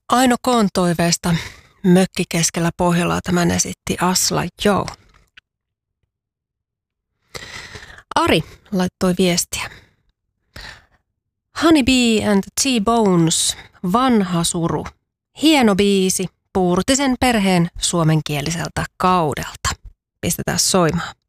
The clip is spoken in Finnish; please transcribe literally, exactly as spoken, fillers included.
Aino Koon toiveesta mökki keskellä Pohjolaa tämän esitti Asla Joe. Ari laittoi viestiä. Honey Bee and the T-Bones, vanha suru. Hieno biisi Puurtisen perheen suomenkieliseltä kaudelta. Pistetään soimaan.